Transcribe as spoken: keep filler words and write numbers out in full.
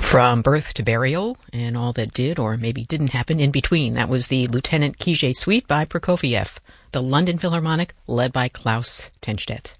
From Birth to Burial and All That Did or Maybe Didn't Happen in Between. That was the Lieutenant Kijé Suite by Prokofiev, the London Philharmonic led by Klaus Tennstedt.